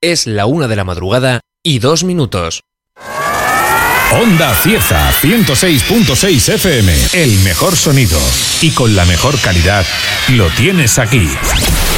Es la 1:02 Onda Cieza 106.6 FM. El mejor sonido y con la mejor calidad lo tienes aquí.